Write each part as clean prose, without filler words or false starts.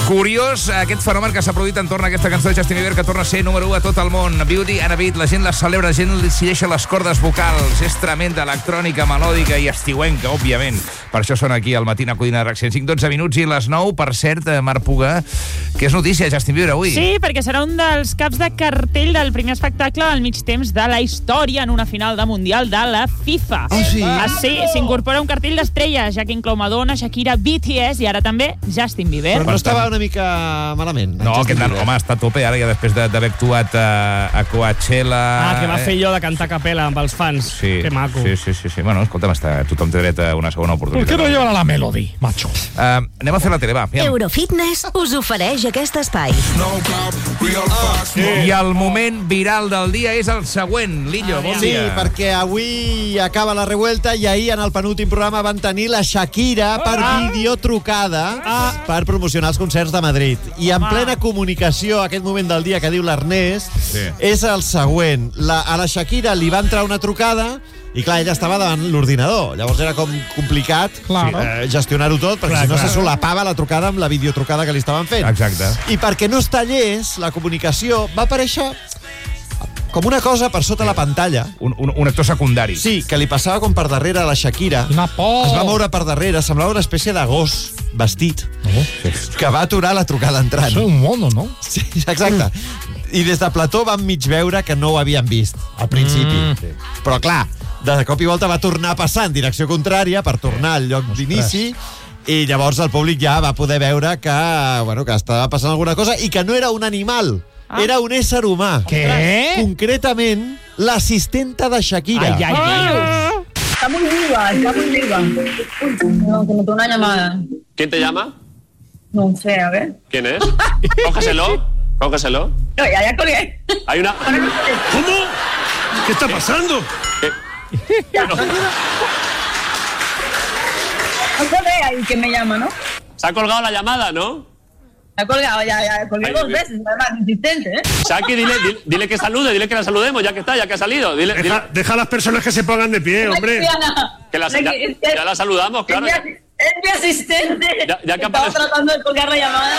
Curiós aquest fenomen que s'ha produït entorn a aquesta cançó de Justin Bieber, que torna a ser número 1 a tot el món. Beauty and a Beat, la gent la celebra, la gent li deixa les cordes vocals. És tremenda, electrònica, melòdica i estiuenca, òbviament. Per això són aquí al Matina Codina de RAC 105, 12 minuts i les 9. Per cert, Marc Puga, que és notícia Justin Bieber avui. Sí, perquè serà un dels caps de cartell del primer espectacle al mig temps de la història en una final de Mundial de la FIFA. Sí? Sí, s'incorpora un cartell d'estrelles, ja que inclou Madonna, Shakira, BTS i ara també Justin Bieber. Però no estava una mica malament. No, aquest nen, home, està a tope ara, ja després d'haver actuat a Coachella... que va fer allò de cantar a capella amb els fans. Sí, que maco. Sí. Bueno, escolta'm, tothom té dret a una segona oportunitat. ¿Por qué no llevan a la Melody, macho? Anem a fer la tele, va. Eurofitness us ofereix aquest espai. I el moment viral del dia és el següent. Lillo, bon Sí, dia. perquè avui acaba la revuelta i ahir en el penúltim programa van tenir la Shakira per videotrucada per promocionar els concerts de Madrid. I en plena comunicació, aquest moment del dia que diu l'Ernest, és el següent. A la Shakira li va entrar una trucada i clar, ella estava davant l'ordinador. Llavors era com complicat gestionar-ho tot, perquè si no se solapava la trucada amb la videotrucada que li estaven fent. Exacte. I perquè no es tallés la comunicació, va aparèixer com una cosa per sota la pantalla. Un actor secundari. Sí, que li passava com per darrere a la Shakira. Una por. Es va moure per darrere, semblava una espècie de gos vestit que va aturar la trucada entrant. Això és un mono, no? Sí, exacte. I des de plató vam mig veure que no ho havien vist al principi. Però clar, de cop i volta va tornar a passar en direcció contrària per tornar al lloc d'inici i llavors el públic ja va poder veure que estava passant alguna cosa i que no era un animal, era un ésser humà. Què? Concretament, l'assistenta de Shakira. Está muy viva, está muy viva. No, que me tengo una llamada. ¿Quién te llama? No sé, a ver. ¿Quién es? Cógeselo. No, ya colgué. Hay una... ¿Cómo? ¿Qué está pasando? No colgué ahí que me llama, ¿no? Se ha colgado la llamada, ¿no? Ha colgado, ya colgué Ay, 2 bien. veces, además, insistente, ¿eh? Shaki, dile que salude, dile que la saludemos, ya que ha salido. Dile, Deja a las personas que se pongan de pie, hombre. Diana, que ya la saludamos, claro. Es mi asistente. Ya que Estaba aparece- tratando de colgar la llamada.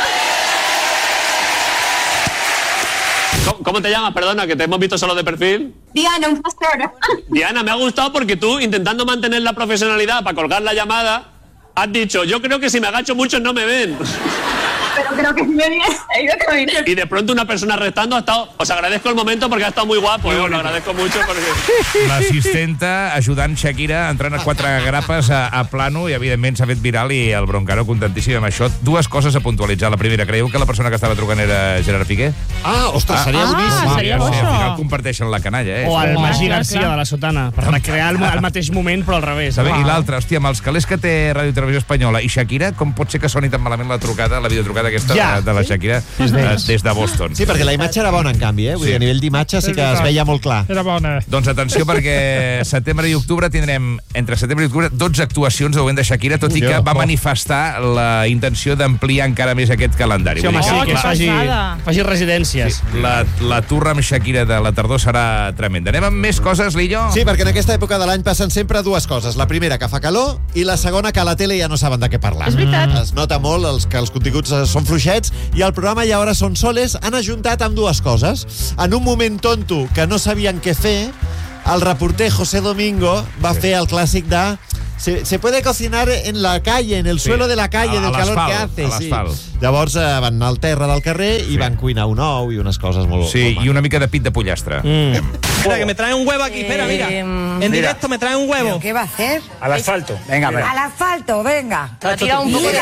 ¿Cómo te llamas? Perdona, que te hemos visto solo de perfil. Diana, un pastor. Diana, me ha gustado porque tú, intentando mantener la profesionalidad para colgar la llamada, has dicho, yo creo que si me agacho muchos no me ven. Pero creo que me viene. He ido a caminar. Y de pronto una persona restando ha estado... Os agradezco el momento porque ha estado muy guapo. Lo agradezco mucho porque... L'assistenta ajudant Shakira, entrant a 4 grapes a plano i, evidentment, s'ha fet viral i el Broncano contentíssim amb això. 2 coses a puntualitzar. La primera, creieu que la persona que estava trucant era Gerard Piqué? Ostres, seria boníssim. seria bo, Sí, això. al final comparteixen la canalla, O el Magí clar, Garcia clar. de la Sotana, per recrear el mateix moment, però al revés. I l'altre, hòstia, amb els calés que té Ràdio Televisió Espanyola i Shakira, com pot ser que soni tan malament la trucada, la videotrucada aquesta de la Shakira des de Boston? Sí, perquè la imatge era bona, en canvi, Vull dir, a nivell d'imatge sí que es veia molt clar. Era bona. Doncs atenció, perquè setembre i octubre tindrem, entre setembre i octubre, 12 actuacions de moment de Shakira, tot i que va manifestar la intenció d'ampliar encara més aquest calendari. Sí, home, Vull dir sí, que passada. faci residències. la turra amb Shakira de la tardor serà tremenda. Anem amb més coses, Lillo? Sí, perquè en aquesta època de l'any passen sempre 2 coses. La primera, que fa calor, i la segona, que a la tele ja no saben de què parlar. És veritat. Es nota molt que els continguts són fluixets i el programa i Ahora Son Soles han ajuntat amb 2 coses. En un moment tonto que no sabien què fer, el reporter José Domingo va fer el clàssic de se puede cocinar en la calle, en el suelo de la calle, del calor que hace. A l'asfalt. Llavors van anar al terra del carrer i van cuinar un ou i unes coses molt... Sí, i una mica de pit de pollastre. Espera, que me trae un huevo aquí, espera, mira. En directo me trae un huevo. ¿Qué va a hacer? Al asfalto. Al asfalto, venga. Te ha tirado un poco de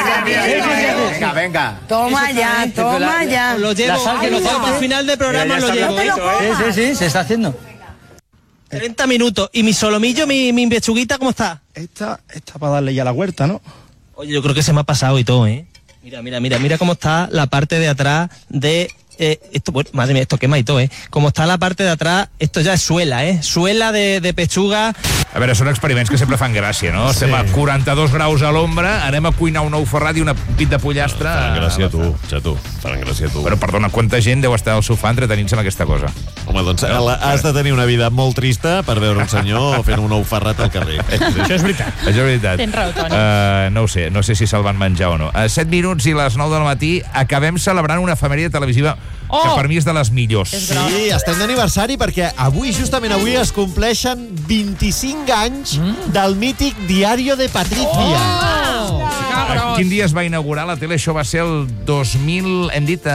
Venga. Toma ya. Lo llevo, que lo tengo para el final del programa, lo llevo. Sí, se está haciendo. 30 minutos. ¿Y mi solomillo, mi pechuguita, cómo está? Esta para darle ya la huerta, ¿no? Oye, yo creo que se me ha pasado y todo, ¿eh? Mira cómo está la parte de atrás de esto, bueno, madre mía, esto quema y todo, como está la parte de atrás, esto ya es suela, suela de pechuga. A veure, són experiments que sempre fan gràcia, no? Estem a 42 graus a l'ombra, anem a cuinar un ou ferrat i una pit de pollastre... Faran gràcia a tu, Xato, faran gràcia a tu. Però, perdona, quanta gent deu estar al sofà entretenint-se amb aquesta cosa? Home, doncs has de tenir una vida molt trista per veure un senyor fent un ou ferrat al carrer. Això és veritat. Això és veritat. Tens raó, Toni. No sé si se'l van menjar o no. 7 minuts i les 9 del matí acabem celebrant una efemèride televisiva que per mi és de les millors. Sí, estem d'aniversari perquè justament avui es compleixen 25 anys del mític Diario de Patricia. Quin dia es va inaugurar la tele? Això va ser el 2000, hem dit...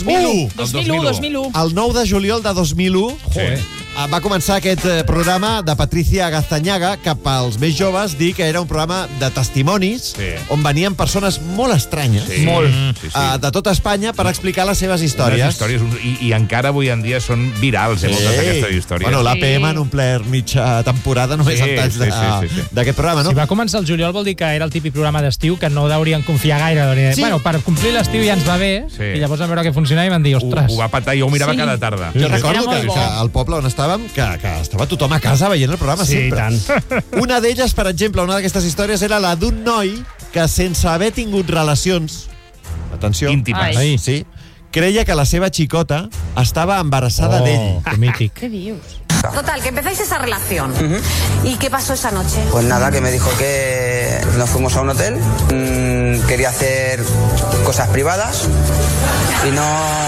2001. El 9 de juliol de 2001. Va començar aquest programa de Patricia Gaztañaga, que pels més joves dir que era un programa de testimonis on venien persones molt estranyes de tota Espanya per explicar les seves històries. I encara avui en dia són virals, moltes d'aquestes històries. Bueno, l'APM han omplert mitja temporada només en talls d'aquest programa, no? Si va començar el juliol vol dir que era el típic programa d'estiu que no deurien confiar gaire. Bueno, per complir l'estiu ja ens va bé, i llavors a veure què funcionava i van dir, ostres. Ho va patar, jo ho mirava cada tarda. Jo recordo que al poble on estàvem, que estava tothom a casa veient el programa sempre. Una d'elles, per exemple, una d'aquestes històries era la d'un noi que sense haver tingut relacions, atenció, íntimes, creia que la seva xicota estaba embarazada d'ell. Mític. Què dius? Total, que empezáis esa relación. ¿Y qué pasó esa noche? Pues nada, que me dijo que nos fuimos a un hotel, quería hacer cosas privadas y no...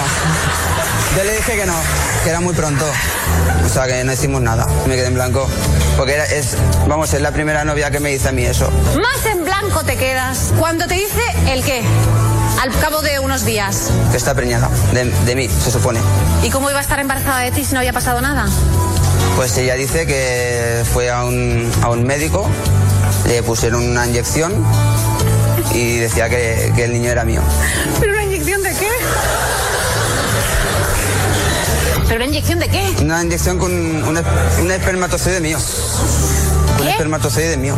Yo le dije que no, que era muy pronto, o sea que no hicimos nada, me quedé en blanco, porque es la primera novia que me dice a mí eso. Más en blanco te quedas cuando te dice el qué, al cabo de unos días. Que está preñada, de mí, se supone. ¿Y cómo iba a estar embarazada de ti si no había pasado nada? Pues ella dice que fue a un médico, le pusieron una inyección y decía que el niño era mío. ¿Pero una inyección de qué? ¿Pero una inyección de qué? Una inyección con un espermatozoide mío. ¿Qué? Un espermatozoide mío.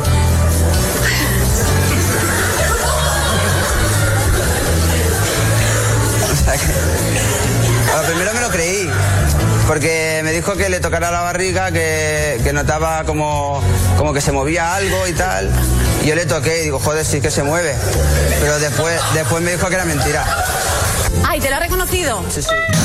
O sea que... A lo primero me lo creí, porque me dijo que le tocara la barriga, que notaba como que se movía algo y tal. Y yo le toqué y digo, joder, sí que se mueve. Pero después me dijo que era mentira. Ai, te l'ha reconocido? Sí.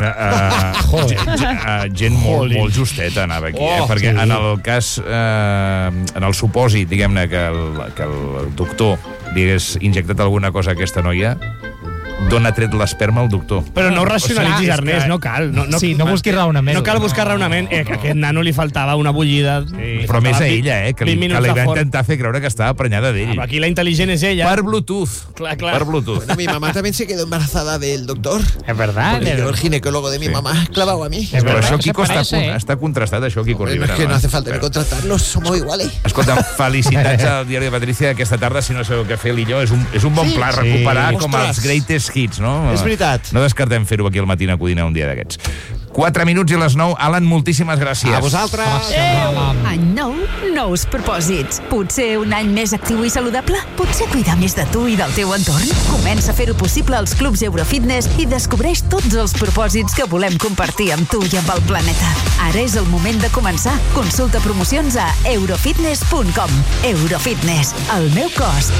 Gent molt justeta anava aquí, perquè en el cas, en el supòsit, diguem-ne, que el doctor li hagués injectat alguna cosa a aquesta noia, d'on ha tret l'esperma al doctor? Però no ho racionalitzis, Ernest, no cal. No busquis raonament. No cal buscar raonament. A aquest nano li faltava una bullida. Però més a ella, que li va intentar fer creure que estava prenyada d'ell. Aquí la intel·ligent és ella. Per Bluetooth. Clar. Per Bluetooth. Bueno, mi mamá también se quedó embarazada del doctor. Es verdad. Porque yo, el ginecólogo de mi mamá, clavado a mí. Però això, Quico, està contrastat, això, Quico Rivera. Es que no hace falta ni contratarlos, somos iguales. Escolta, felicitats al Diari de Patricia aquesta tarda, si no sabeu què fer l'Illo. És un bon pla recuperar com els greatest hits, no? És veritat. No descartem fer-ho aquí al matí a Codina un dia d'aquests. 4 minuts i les 9. Alan, moltíssimes gràcies. A vosaltres. Any nou, nous propòsits. Potser un any més actiu i saludable? Potser cuidar més de tu i del teu entorn? Comença a fer-ho possible als clubs Eurofitness i descobreix tots els propòsits que volem compartir amb tu i amb el planeta. Ara és el moment de començar. Consulta promocions a eurofitness.com. Eurofitness. El meu cos